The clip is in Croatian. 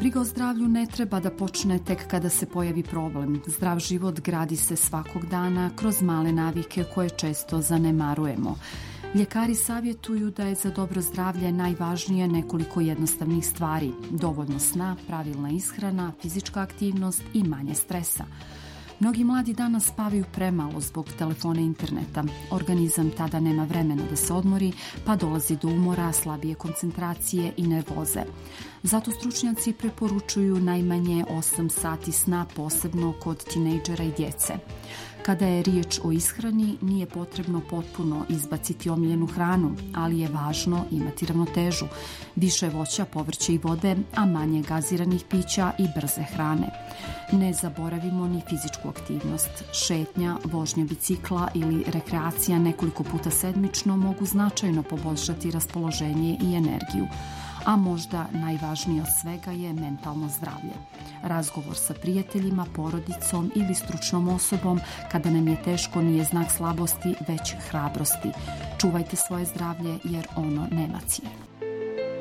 Briga o zdravlju ne treba da počne tek kada se pojavi problem. Zdrav život gradi se svakog dana kroz male navike koje često zanemarujemo. Ljekari savjetuju da je za dobro zdravlje najvažnije nekoliko jednostavnih stvari. Dovoljno sna, pravilna ishrana, fizička aktivnost i manje stresa. Mnogi mladi danas spavaju premalo zbog telefona i interneta. Organizam tada nema vremena da se odmori, pa dolazi do umora, slabije koncentracije i nervoze. Zato stručnjaci preporučuju najmanje 8 sati sna, posebno kod tinejdžera i djece. Kada je riječ o ishrani, nije potrebno potpuno izbaciti omiljenu hranu, ali je važno imati ravnotežu. Više voća, povrća i vode, a manje gaziranih pića i brze hrane. Ne zaboravimo ni fizičku aktivnost. Šetnja, vožnja bicikla ili rekreacija nekoliko puta sedmično mogu značajno poboljšati raspoloženje i energiju. A možda najvažnije od svega je mentalno zdravlje. Razgovor sa prijateljima, porodicom ili stručnom osobom kada nam je teško nije znak slabosti, već hrabrosti. Čuvajte svoje zdravlje jer ono nema cijenu.